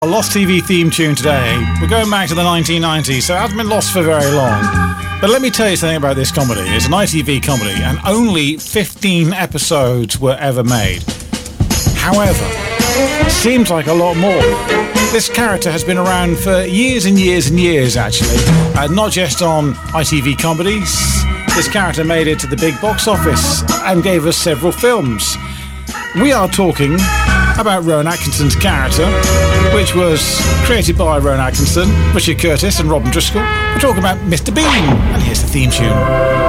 A Lost TV theme tune today. We're going back to the 1990s, so it hasn't been lost for very long. But let me tell you something about this comedy. It's an ITV comedy, and only 15 episodes were ever made. However, it seems like a lot more. This character has been around for years and years and years, actually. Not just on ITV comedies. This character made it to the big box office and gave us several films. We are talking about Rowan Atkinson's character, which was created by Rowan Atkinson, Richard Curtis and Robin Driscoll. We're talking about Mr. Bean, and here's the theme tune.